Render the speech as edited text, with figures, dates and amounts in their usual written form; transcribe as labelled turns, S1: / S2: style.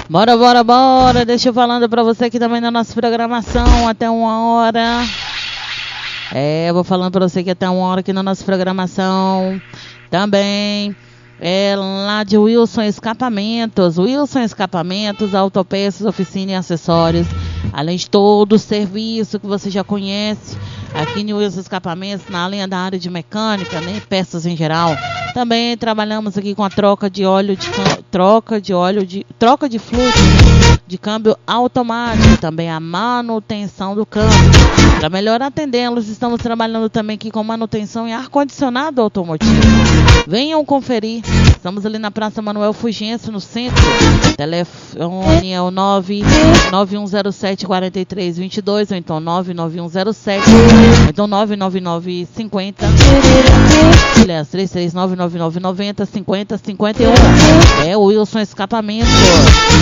S1: Bora. Deixa eu falando pra você aqui também na nossa programação até 1h. Eu vou falando pra você que até 1h aqui na nossa programação. Também lá de Wilson Escapamentos, autopeças, oficina e acessórios. Além de todo o serviço que você já conhece aqui no Wilson Escapamentos, além da área de mecânica, né, peças em geral. Também trabalhamos aqui com a troca de fluxo de câmbio automático, também a manutenção do câmbio. Para melhor atendê-los, estamos trabalhando também aqui com manutenção e ar-condicionado automotivo. Venham conferir. Estamos ali na Praça Manuel Fugêncio, no centro. Telefone é o 99107-4322, ou então 99107, ou então 99950. Aliás, 3399990-5051. É o Wilson Escapamento.